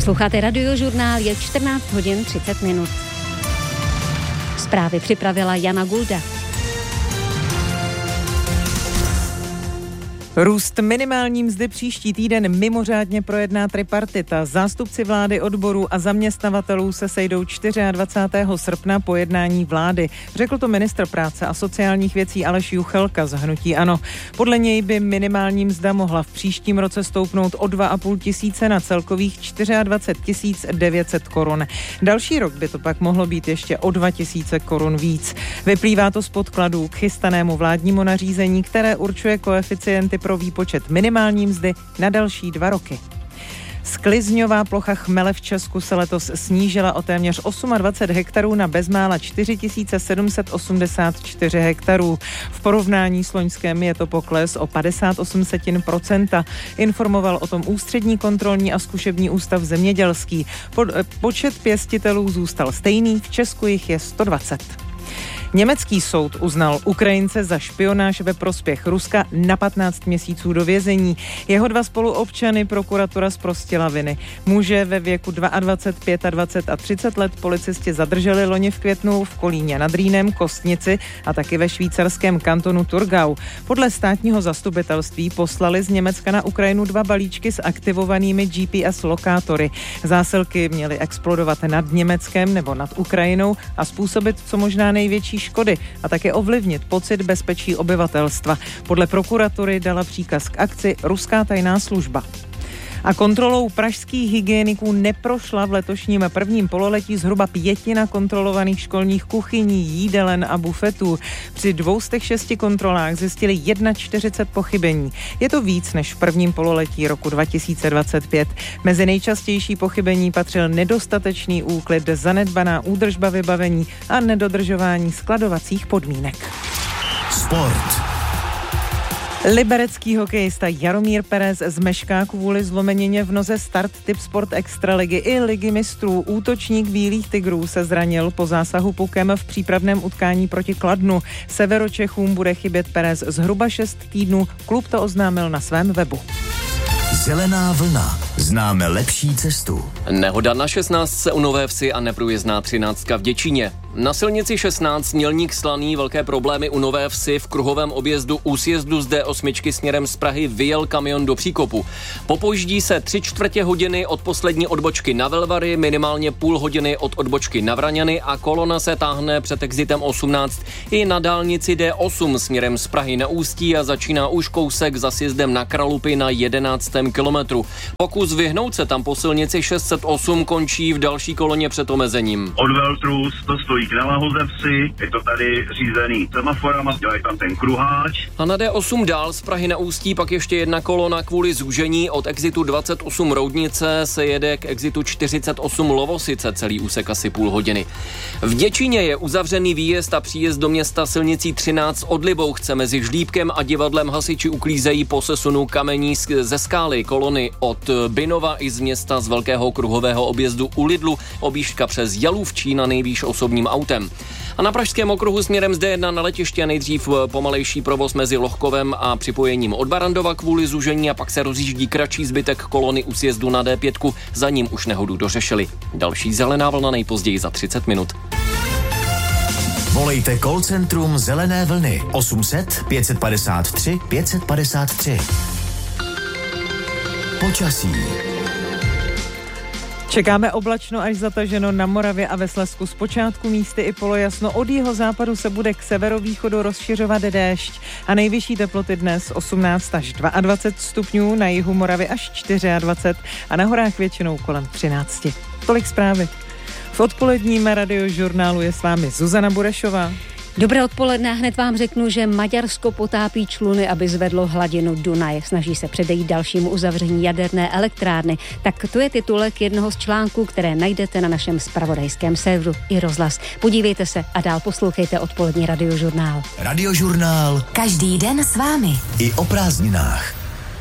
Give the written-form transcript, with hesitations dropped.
Posloucháte Radiožurnál, je 14 hodin 30 minut. Zprávy připravila Jana Gulda. Růst minimální mzdy příští týden mimořádně projedná tripartita. Zástupci vlády, odborů a zaměstnavatelů se sejdou 24. srpna po jednání vlády. Řekl to ministr práce a sociálních věcí Aleš Juchelka z hnutí ANO. Podle něj by minimální mzda mohla v příštím roce stoupnout o 2,5 tisíce na celkových 24 900 korun. Další rok by to pak mohlo být ještě o 2 tisíce korun víc. Vyplývá to z podkladů k chystanému vládnímu nařízení, které určuje koeficienty pro výpočet minimální mzdy na další 2 roky. Sklizňová plocha chmele v Česku se letos snížila o téměř 28 hektarů na bezmála 4 784 hektarů. V porovnání s loňským je to pokles o 58%. Informoval o tom Ústřední kontrolní a zkušební ústav zemědělský. Počet pěstitelů zůstal stejný, v Česku jich je 120. Německý soud uznal Ukrajince za špionáž ve prospěch Ruska na 15 měsíců do vězení. Jeho 2 spoluobčany prokuratura zprostila viny. Muže ve věku 22, 25 a 30 let policisti zadrželi loni v květnu v Kolíně nad Rýnem, Kostnici a taky ve švýcarském kantonu Thurgau. Podle státního zastupitelství poslali z Německa na Ukrajinu 2 balíčky s aktivovanými GPS lokátory. Zásilky měly explodovat nad Německem nebo nad Ukrajinou a způsobit co možná největší škody a také ovlivnit pocit bezpečí obyvatelstva. Podle prokuratury dala příkaz k akci ruská tajná služba. A kontrolou pražských hygieniků neprošla v letošním prvním pololetí zhruba 1/5 kontrolovaných školních kuchyní, jídelen a bufetů. Při 206 kontrolách zjistili 41 pochybení. Je to víc než v prvním pololetí roku 2025. Mezi nejčastější pochybení patřil nedostatečný úklid, zanedbaná údržba vybavení a nedodržování skladovacích podmínek. Sport. Liberecký hokejista Jaromír Perez zmešká kvůli zlomenině v noze start Tipsport Extraligy i Ligy mistrů. Útočník Bílých tigrů se zranil po zásahu pukem v přípravném utkání proti Kladnu. Severočechům bude chybět Perez zhruba 6 týdnů. Klub to oznámil na svém webu. Zelená vlna. Známe lepší cestu. Nehoda na 16 u Nové Vsi a neprůjezdná 13 v Děčíně. Na silnici 16 Mělník Slaný velké problémy u Nové Vsi. V kruhovém objezdu u sjezdu z D8 směrem z Prahy vyjel kamion do příkopu. Popoždí se 3/4 hodiny od poslední odbočky na Velvary, minimálně půl hodiny od odbočky na Vraňany a kolona se táhne před exitem 18 i na dálnici D8 směrem z Prahy na Ústí a začíná už kousek za sjezdem na Kralupy na 11. kilometru. Pokus vyhnout se tam po silnici 608 končí v další koloně před omezením. Od Veltrus to stojí na Lahoze Vsi, je to tady řízený semaforama, dělají tam ten kruháč. A na D8 dál z Prahy na Ústí pak ještě jedna kolona kvůli zúžení. Od exitu 28 Roudnice se jede k exitu 48 Lovosice, celý úsek asi půl hodiny. V Děčíně je uzavřený výjezd a příjezd do města silnicí 13 od Libouchce. Mezi Žlíbkem a Divadlem hasiči uklízejí po sesunu kamení ze skály. Kolony od Binova i z města z velkého kruhového objezdu u Lidlu, objížďka přes Jalůvčí na nejvýš osobním autem. A na pražském okruhu směrem z D1 na letiště nejdřív pomalejší provoz mezi Lohkovem a připojením od Barandova kvůli zúžení a pak se rozjíždí kratší zbytek kolony u sjezdu na D5, za ním už nehodu dořešili. Další zelená vlna nejpozději za 30 minut. Volejte call centrum Zelené vlny 800 553 553. Počasí. Čekáme oblačno až zataženo na Moravě a ve Slezsku. Zpočátku místy i polojasno. Od jihozápadu se bude k severovýchodu rozšiřovat déšť. A nejvyšší teploty dnes 18 až 22 stupňů, na jihu Moravy až 24 a na horách většinou kolem 13. Tolik zprávy. V odpoledním radiožurnálu je s vámi Zuzana Burešová. Dobré odpoledne, hned vám řeknu, že Maďarsko potápí čluny, aby zvedlo hladinu Dunaje. Snaží se předejít dalšímu uzavření jaderné elektrárny. Tak to je titulek jednoho z článků, které najdete na našem zpravodajském serveru i rozhlas. Podívejte se a dál poslouchejte odpolední radiožurnál. Radiožurnál. Každý den s vámi. I o prázdninách.